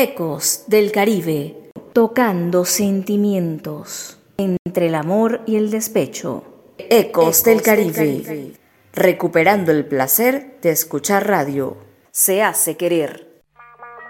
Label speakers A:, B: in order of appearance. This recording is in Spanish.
A: Ecos del Caribe, tocando sentimientos entre el amor y el despecho. Ecos del Caribe, recuperando el placer de escuchar radio. Se hace querer.